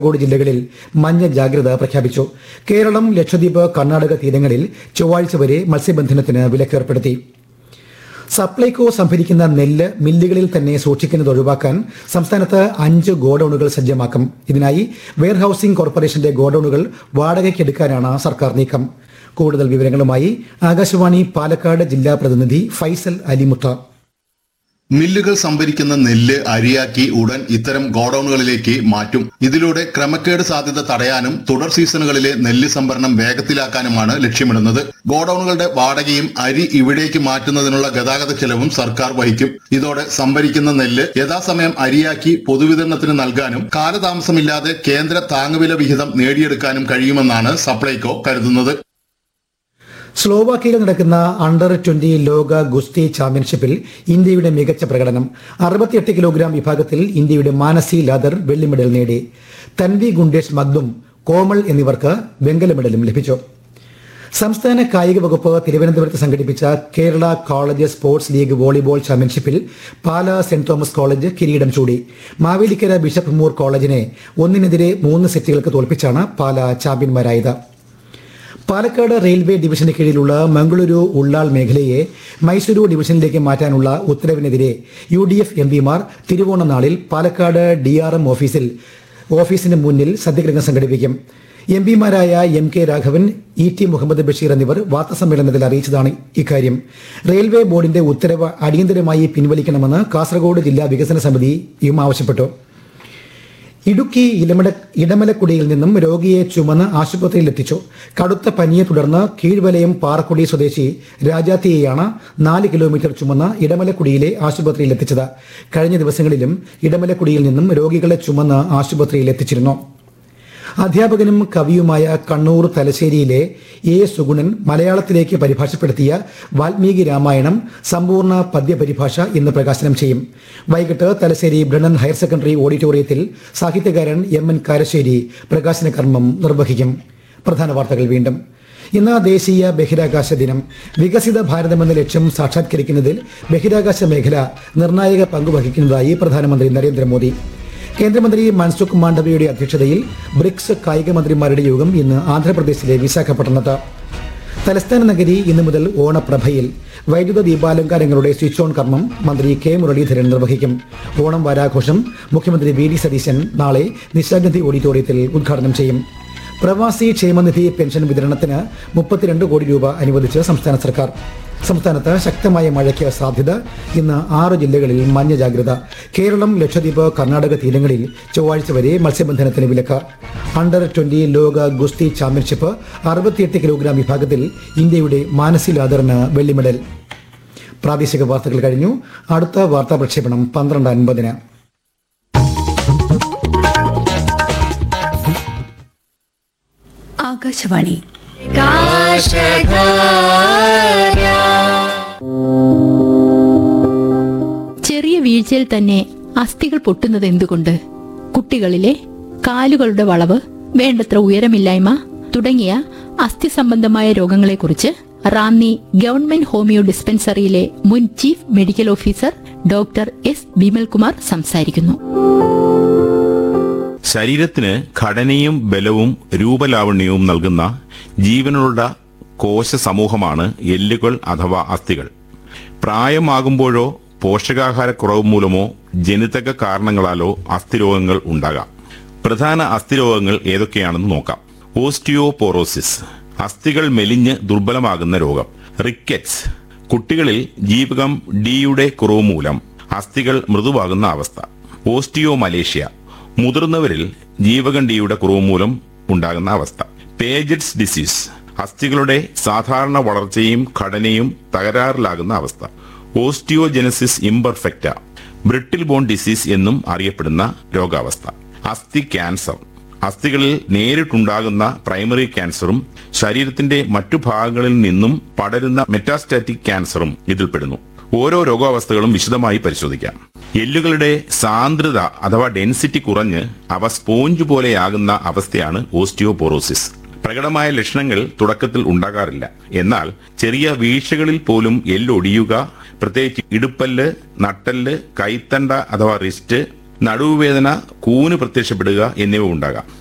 കോഴിക്കോട് ജില്ലകളിൽ മഞ്ഞ ജാഗ്രത പ്രഖ്യാപിച്ചു. കേരളം, ലക്ഷദ്വീപ്, കർണാടക തീരങ്ങളിൽ ചൊവ്വാഴ്ച വരെ മത്സ്യബന്ധനത്തിന് വിലക്കേർപ്പെടുത്തി. സപ്ലൈകോ സംഭരിക്കുന്ന നെല്ല് മില്ലുകളിൽ തന്നെ സൂക്ഷിക്കുന്നത് ഒഴിവാക്കാൻ സംസ്ഥാനത്ത് 5 ഗോഡൌണുകൾ സജ്ജമാക്കും. ഇതിനായി വെയർഹൌസിംഗ് കോർപ്പറേഷന്റെ ഗോഡൌണുകൾ വാടകയ്ക്കെടുക്കാനാണ് സർക്കാർ നീക്കം. കൂടുതൽ വിവരങ്ങളുമായി ആകാശവാണി പാലക്കാട് ജില്ലാ പ്രതിനിധി ഫൈസൽ അലിമുത്ത. മില്ലുകൾ സംഭരിക്കുന്ന നെല്ല് അരിയാക്കി ഉടൻ ഇത്തരം ഗോഡൌണുകളിലേക്ക് മാറ്റും. ഇതിലൂടെ ക്രമക്കേട് സാധ്യത തടയാനും തുടർ സീസണുകളിലെ നെല്ല് സംഭരണം വേഗത്തിലാക്കാനുമാണ് ലക്ഷ്യമിടുന്നത്. ഗോഡൌണുകളുടെ വാടകയും അരി ഇവിടേക്ക് മാറ്റുന്നതിനുള്ള ഗതാഗത ചെലവും സർക്കാർ വഹിക്കും. ഇതോടെ സംഭരിക്കുന്ന നെല്ല് യഥാസമയം അരിയാക്കി പൊതുവിതരണത്തിന് നൽകാനും കാലതാമസമില്ലാതെ കേന്ദ്ര താങ്ങുവില വിഹിതം നേടിയെടുക്കാനും കഴിയുമെന്നാണ് സപ്ലൈകോ കരുതുന്നത്. സ്ലോവാക്യയിൽ നടക്കുന്ന അണ്ടർ 20 ലോക ഗുസ്തി ചാമ്പ്യൻഷിപ്പിൽ ഇന്ത്യയുടെ മികച്ച പ്രകടനം. 68 കിലോഗ്രാം വിഭാഗത്തിൽ ഇന്ത്യയുടെ മാനസി ലാദർ വെള്ളി മെഡൽ നേടി. തൻവി ഗുണ്ടേഷ് മഗ്ദും, കോമൾ എന്നിവർക്ക് വെങ്കല മെഡലും ലഭിച്ചു. സംസ്ഥാന കായിക വകുപ്പ് തിരുവനന്തപുരത്ത് സംഘടിപ്പിച്ച Kerala college sports league volleyball ചാമ്പ്യൻഷിപ്പിൽ പാലാ സെന്റ് തോമസ് കോളേജ് കിരീടം ചൂടി. മാവേലിക്കര ബിഷപ്പ് മൂർ കോളേജിനെ 1-3 സെറ്റുകൾക്ക് തോൽപ്പിച്ചാണ് പാലാ ചാമ്പ്യന്മാരായത്. പാലക്കാട് റെയിൽവേ ഡിവിഷന് കീഴിലുള്ള മംഗളൂരു ഉള്ളാൾ മേഖലയെ മൈസൂരു ഡിവിഷനിലേക്ക് മാറ്റാനുള്ള ഉത്തരവിനെതിരെ UDF MPമാർ തിരുവോണ നാളിൽ പാലക്കാട് DRM ഓഫീസിന് മുന്നിൽ സത്യഗ്രഹം സംഘടിപ്പിക്കും. MPമാരായ MK രാഘവൻ, ET മുഹമ്മദ് ബഷീർ എന്നിവർ വാർത്താസമ്മേളനത്തിൽ അറിയിച്ചതാണ് ഇക്കാര്യം. റെയിൽവേ ബോർഡിന്റെ ഉത്തരവ് അടിയന്തരമായി പിൻവലിക്കണമെന്ന് കാസർഗോഡ് ജില്ലാ വികസന സമിതിയും ആവശ്യപ്പെട്ടു. ഇടുക്കി ഇടമലക്കുടിയിൽ നിന്നും രോഗിയെ ചുമന്ന് ആശുപത്രിയിലെത്തിച്ചു. കടുത്ത പനിയെ തുടർന്ന് കീഴ്വലയം പാറക്കുടി സ്വദേശി രാജാത്തിയെയാണ് 4 കിലോമീറ്റർ ചുമന്ന് ഇടമലക്കുടിയിലെ ആശുപത്രിയിലെത്തിച്ചത്. കഴിഞ്ഞ ദിവസങ്ങളിലും ഇടമലക്കുടിയിൽ നിന്നും രോഗികളെ ചുമന്ന് ആശുപത്രിയിലെത്തിച്ചിരുന്നു. അധ്യാപകനും കവിയുമായ കണ്ണൂർ തലശ്ശേരിയിലെ A. സുഗുണൻ മലയാളത്തിലേക്ക് പരിഭാഷപ്പെടുത്തിയ വാൽമീകി രാമായണം സമ്പൂർണ്ണ പദ്യപരിഭാഷ ഇന്ന് പ്രകാശനം ചെയ്യും. വൈകിട്ട് തലശ്ശേരി ബ്രണ്ണൻ ഹയർ സെക്കൻഡറി ഓഡിറ്റോറിയത്തിൽ സാഹിത്യകാരൻ MN കാരശ്ശേരി പ്രകാശന കർമ്മം നിർവഹിക്കും. പ്രധാന വാർത്തകൾ വീണ്ടും. ഇന്ന് ദേശീയ ബഹിരാകാശ ദിനം. വികസിത ഭാരതമെന്ന ലക്ഷ്യം സാക്ഷാത്കരിക്കുന്നതിൽ ബഹിരാകാശ മേഖല നിർണായക പങ്കുവഹിക്കുന്നതായി പ്രധാനമന്ത്രി നരേന്ദ്രമോദി. കേന്ദ്രമന്ത്രി മൻസുഖ് മാണ്ഡവ്യയുടെ അധ്യക്ഷതയിൽ ബ്രിക്സ് കായിക മന്ത്രിമാരുടെ യോഗം ഇന്ന് ആന്ധ്രാപ്രദേശിലെ വിശാഖപട്ടണത്ത്. തലസ്ഥാന നഗരി ഇന്നു മുതൽ ഓണപ്രഭയിൽ. വൈദ്യുത ദീപാലങ്കാരങ്ങളുടെ സ്വിച്ച് ഓൺ കർമ്മം മന്ത്രി K. മുരളീധരൻ നിർവഹിക്കും. ഓണം വാരാഘോഷം മുഖ്യമന്ത്രി VD സതീശൻ നാളെ നിശാഗന്ധി ഓഡിറ്റോറിയത്തിൽ ഉദ്ഘാടനം ചെയ്യും. പ്രവാസി ക്ഷേമനിധി പെൻഷൻ വിതരണത്തിന് 32 കോടി രൂപ അനുവദിച്ച് സംസ്ഥാന സർക്കാർ. സംസ്ഥാനത്ത് ശക്തമായ മഴയ്ക്ക് സാധ്യത. ഇന്ന് 6 ജില്ലകളിൽ മഞ്ഞ ജാഗ്രത. കേരളം, ലക്ഷദ്വീപ്, കർണാടക തീരങ്ങളിൽ ചൊവ്വാഴ്ച വരെ മത്സ്യബന്ധനത്തിന് വിലക്ക്. അണ്ടർ 20 ലോക ഗുസ്തി ചാമ്പ്യൻഷിപ്പ് 68 കിലോഗ്രാം വിഭാഗത്തിൽ ഇന്ത്യയുടെ മാനസി ലാദറിന് വെള്ളി മെഡൽ. പ്രാദേശിക വാർത്തകൾ കഴിഞ്ഞു. അടുത്ത വാർത്താ പ്രക്ഷേപണം 12:50. ആകാശവാണി. ചെറിയ വീഴ്ചയിൽ തന്നെ അസ്ഥികൾ പൊട്ടുന്നത് എന്തുകൊണ്ട്? കുട്ടികളിലെ കാലുകളുടെ വളവ്, വേണ്ടത്ര ഉയരമില്ലായ്മ തുടങ്ങിയ അസ്ഥി സംബന്ധമായ രോഗങ്ങളെക്കുറിച്ച് റാന്നി ഗവൺമെന്റ് ഹോമിയോ ഡിസ്പെൻസറിയിലെ മുൻ chief medical officer doctor S. Bimalkumar സംസാരിക്കുന്നു. ശരീരത്തിന് ഘടനയും ബലവും രൂപലാവണ്യവും നൽകുന്ന ജീവനുള്ള കോശ സമൂഹമാണ് എല്ലുകൾ അഥവാ അസ്ഥികൾ. പ്രായമാകുമ്പോഴോ പോഷകാഹാരക്കുറവ് മൂലമോ ജനിതക കാരണങ്ങളാലോ അസ്ഥിരോഗങ്ങൾ ഉണ്ടാകാം. പ്രധാന അസ്ഥിരോഗങ്ങൾ ഏതൊക്കെയാണെന്ന് നോക്കാം. ഓസ്റ്റിയോപോറോസിസ്, അസ്ഥികൾ മെലിഞ്ഞ് ദുർബലമാകുന്ന രോഗം. റിക്കറ്റ്സ്, കുട്ടികളിൽ ജീവകം ഡിയുടെ കുറവ് മൂലം അസ്ഥികൾ മൃദുവാകുന്ന അവസ്ഥ. ഓസ്റ്റിയോമലേഷ്യ, മുതിർന്നവരിൽ ജീവകം ഡിയുടെ കുറവ് മൂലം ഉണ്ടാകുന്ന അവസ്ഥ. പേജറ്റ്സ് ഡിസീസ്, അസ്ഥികളുടെ സാധാരണ വളർച്ചയും ഘടനയും തകരാറിലാകുന്ന അവസ്ഥ. ഓസ്റ്റിയോജെനസിസ് ഇംപെർഫെക്റ്റ, ബ്രിട്ടിൽ ബോൺ ഡിസീസ് എന്നും അറിയപ്പെടുന്ന രോഗാവസ്ഥ. അസ്ഥി ക്യാൻസർ, അസ്ഥികളിൽ നേരിട്ടുണ്ടാകുന്ന പ്രൈമറി ക്യാൻസറും ശരീരത്തിന്റെ മറ്റു ഭാഗങ്ങളിൽ നിന്നും പടരുന്ന മെറ്റാസ്റ്റാറ്റിക് ക്യാൻസറും ഇതിൽപ്പെടുന്നു. ഓരോ രോഗാവസ്ഥകളും വിശദമായി പരിശോധിക്കാം. എല്ലുകളുടെ സാന്ദ്രത അഥവാ ഡെൻസിറ്റി കുറഞ്ഞ് അവ സ്പോഞ്ച് പോലെയാകുന്ന അവസ്ഥയാണ് ഓസ്റ്റിയോപോറോസിസ്. പ്രകടമായ ലക്ഷണങ്ങൾ തുടക്കത്തിൽ ഉണ്ടാകാറില്ല. എന്നാൽ ചെറിയ വീഴ്ചകളിൽ പോലും എല്ലൊടിയുക, പ്രത്യേകിച്ച് ഇടുപ്പല്ല്, നട്ടല്, കൈത്തണ്ട അഥവാ റിസ്റ്റ്, നടുവുവേദന, കൂന് പ്രത്യക്ഷപ്പെടുക എന്നിവ ഉണ്ടാകാം.